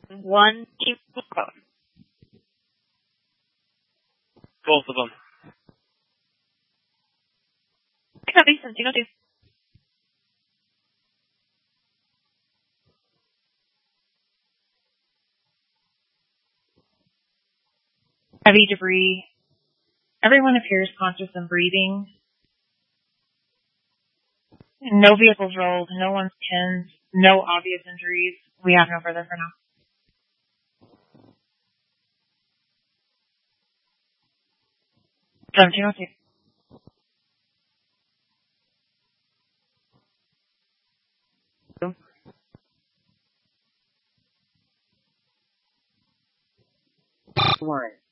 One team code. Both of them. Copy. Sentinel 2. Heavy debris. Everyone appears conscious and breathing. No vehicles rolled. No one's pinned. No obvious injuries. We have no further for now. Sentinel 2. One.